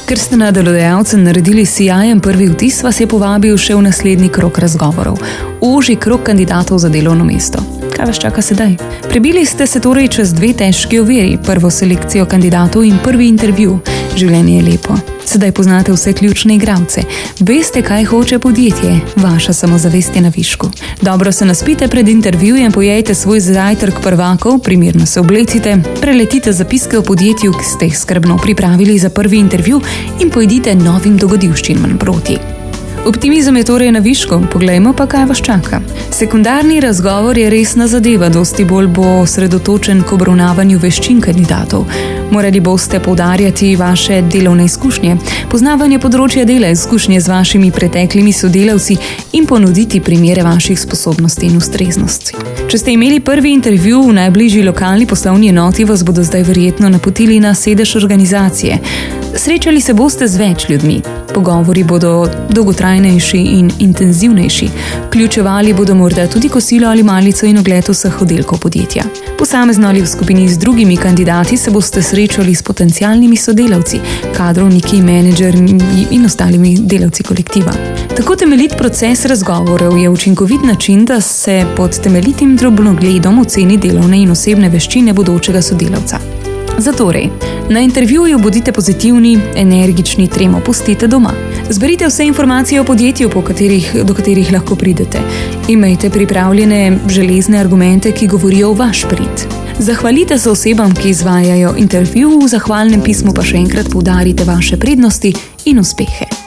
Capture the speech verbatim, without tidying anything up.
Ker ste na delodajalce naredili sijajen prvi vtis, vas je povabil še v naslednji krog razgovorov. Ožji krog kandidatov za delovno mesto. Kaj vas čaka sedaj? Prebili ste se torej čez dve težki oviri, prvo selekcijo kandidatov in prvi intervju. Življenje je lepo. Sedaj poznate vse ključne igralce. Veste, kaj hoče podjetje. Vaša samozavest je na višku. Dobro se naspite pred intervjujem, pojejte svoj zajtrk prvakov, primerno se oblecite, preletite zapiske o podjetju, ki ste jih skrbno pripravili za prvi intervju in pojdite novim dogodivščinam proti. Optimizem je torej na višku, poglejmo pa, kaj vas čaka. Sekundarni razgovor je resna zadeva, dosti bolj bo osredotočen k obravnavanju veščin kandidatov. Morali boste poudarjati vaše delovne izkušnje, poznavanje področja dela, izkušnje z vašimi preteklimi sodelavci in ponuditi primere vaših sposobnosti in ustreznosti. Če ste imeli prvi intervju v najbližji lokalni poslovni enoti, vas bodo zdaj verjetno napotili na sedež organizacije. Srečali se boste z več ljudmi. Pogovori bodo dolgotrajnejši in intenzivnejši. Vključevali bodo morda tudi kosilo ali malico in ogled vseh oddelkov podjetja. Posamezno ali v skupini z drugimi kandidati se boste srečali s potencialnimi sodelavci, kadrovniki, menedžerji in ostalimi delavci kolektiva. Tako temeljit proces razgovorov je učinkovit način, da se pod temeljitim drobnogledom oceni delovne in osebne veščine bodočega sodelavca. Zatorej, na intervjuju bodite pozitivni, energični, tremo pustite doma. Zberite vse informacije o podjetju, po katerih, do katerih lahko pridete. Imejte pripravljene železne argumente, ki govorijo v vaš prid. Zahvalite se osebam, ki izvajajo intervju, v zahvalnem pismu pa še enkrat poudarite vaše prednosti in uspehe.